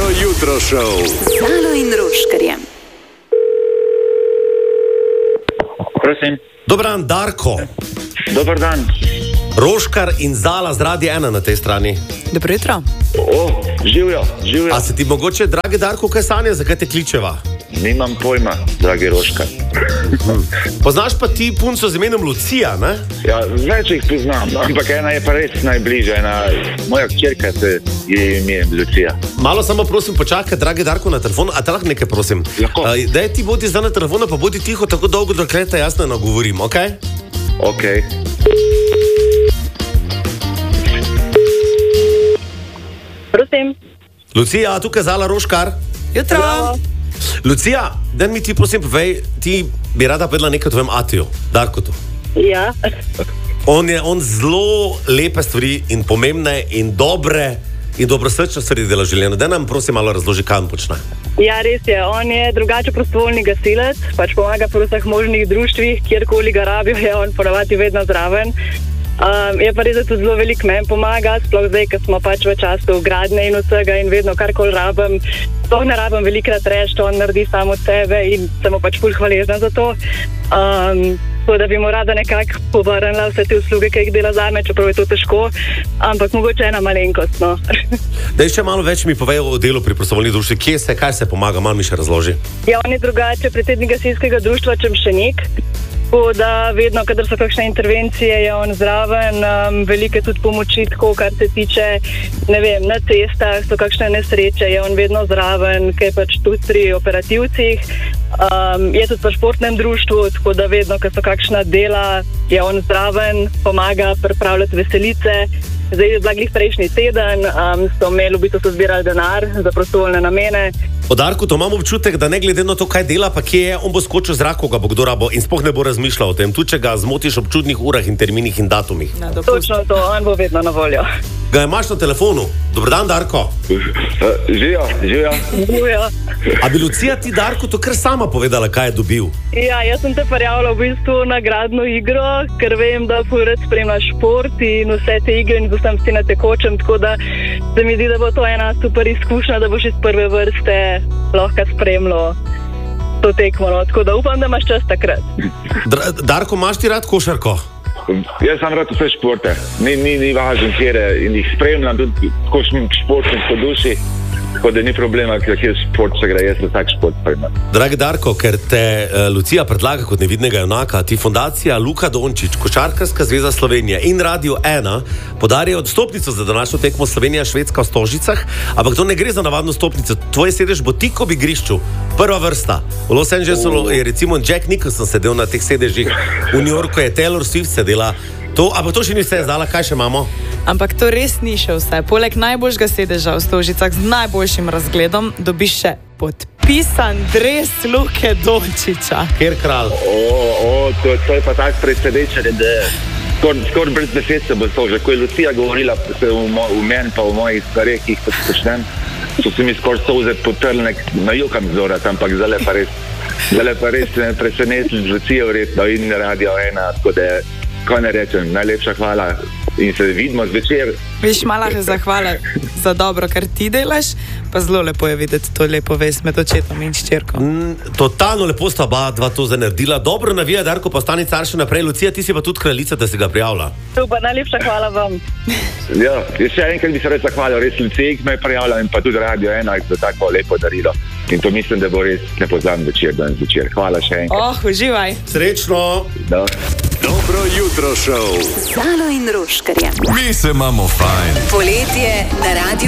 jutro šov. Zalo in Roškarjem. Prosim. Dober dan, Darko. Dobar dan. Roškar in Zala z Radia 1 na tej strani. Dobro jutro. Živijo. A se ti mogoče, dragi Darko, kaj sanja, zakaj te kličeva? Nimam pojma, dragi Roškar. Poznaš pa ti punco z imenom Lucija, ne? Ja, več jih poznam, ampak ena je pa res najbližja, moja hčerka se je ime Lucija. Malo samo prosim počakaj, dragi Darko, na telefonu, a te lahko nekaj prosim? Lahko. Daj ti bodi zdaj na telefonu, pa bodi tiho tako dolgo, dokler te jasno nagovorim, okej? Okej. Prosim. Lucija, tukaj Zala, Roškar. Jutro. Lucija, daj mi ti prosim povej, ti bi rada povedala nekaj o tvojem atiju, Darkotu. Ja. On zelo lepe stvari in pomembne in dobre in dobrosrčne stvari dela v življenju. Daj nam prosim malo razloži, kaj on počne. Ja, res je. On je drugače prostovoljni gasilec, pač pomaga pri vseh možnih društvih, kjerkoli ga rabijo, je on ponavadi vedno zraven. Je pa res, da tudi zelo veliko meni pomaga, sploh zdaj, ko smo pač v času gradnje in vsega in vedno karkoli rabim. Sploh ne rabim velikrat reči, to on naredi samo od sebe in sem mu pač ful hvaležna za to. Da bi mu rada nekako povrnila vse te usluge, ki jih dela zame, čeprav je to težko, ampak mogoče ena malenkost, no. Daj še malo več mi povej o delu pri prostovoljnih društvih. Kje se, kaj se pomaga, malo mi še razloži. Ja, on je drugače predsednik gasilskega društva Čemšenik. Tako da vedno, kadar so kakšne intervencije, je on zraven, velike tudi pomoči, tako kar se tiče, ne vem, na cestah so kakšne nesreče, je on vedno zraven, kaj pač tudi pri operativcih. Je tudi v športnem društvu, tako da vedno, ko so kakšna dela, je on zraven, pomaga pripravljati veselice. Zdaj je blagih prejšnji teden, so imeli v bistvu zbirali denar za prostovoljne namene. O Darku, to imam občutek, da ne glede na to, kaj dela, pa kje je, on bo skočil z zraku, ga bo kdo rabo in sploh ne bo razmišljal o tem, tudi če ga zmotiš ob čudnih urah in terminih in datumih. Točno to, on bo vedno na voljo. Ga imaš na telefonu? Dober dan, Darko. Živijo. A bi Lucija ti, Darko, to kar sama povedala, kaj je dobil? Ja, jaz sem te prijavila v bistvu na gradno igro, ker vem, da rad spremljaš šport in vse te igre in sem si na tekočem, tako da se mi zdi, da bo to ena super izkušnja, da boš iz prve vrste lahko spremljal to tekmo, no. Tako da upam, da imaš čas takrat. Darko, imaš ti rad košarko? Jaz sem rad vse športe, ni važno kjere in jih spremljam tudi tako športnim po duši, tako da ni problema, kjer šport se gre, jaz vsak šport spremljam. Dragi Darko, ker te Lucija predlaga kot nevidnega junaka, ti fundacija Luka Dončić, Košarkarska zveza Slovenije in Radio 1 podarjajo odstopnico za današnjo tekmo Slovenija-Švedska v Stožicah, ampak to ne gre za navadno stopnico, tvoj sedež bo tik ob igrišču, prva vrsta. V Los Angelesu je recimo Jack Nicholson sedel na teh sedežih, v New Yorku je Taylor Swift sedela. Ampak to še ni vse, Zala, kaj še imamo? Ampak to res ni še vse. Poleg najboljšega sedeža v Stožicah z najboljšim razgledom dobiš še podpisan dres Luke Dončića. Kjer kralj? To je pa tak presenečenje, da skoraj brez besed se bo to že. Ko je Lucija govorila v meni pa v mojih stvareh, ki jih počnem, so se mi skoraj solze potrli, najukam zora, ampak zdaj pa res presenečen z Lucijo vredno in Radio 1, tako da kaj ne rečem, najlepša hvala in se vidimo zvečer. Viš, mala zahvala za dobro, kar ti delaš, pa zelo lepo je videti to lepo vest med očetom in hčerko. Totalno lepo sta dva to zanerdila. Dobro navija, Darko, pa ostani car še naprej. Lucija, ti si pa tudi kraljica, da si ga prijavila. Super, najlepša hvala vam. Ja, še enkrat bi se res zahvalil, res Luciji, ki me je prijavila in pa tudi Radio 1 za tako lepo darilo. In to mislim, da bo res nepoznan večer, danes večer. Hvala še enkrat. Uživaj. Srečno. Da. Dobro jutro šov. Zalo in Roškarjem. Mi se imamo fajn. Poletje na Radio